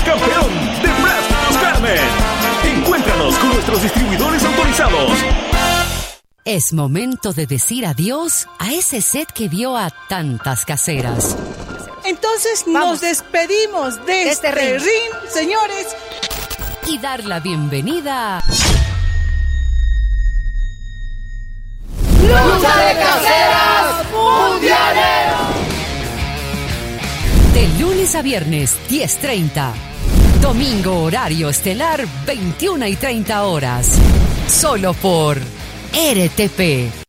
campeón de Plásticos Carmen. Encuéntranos con nuestros distribuidores autorizados. Es momento de decir adiós a ese set que dio a tantas caseras. Entonces nos despedimos de este ring, señores. Y dar la bienvenida a... ¡Lucha de Caseras Mundiales! De lunes a viernes, 10:30. Domingo, horario estelar, 21:30 horas. Solo por RTP.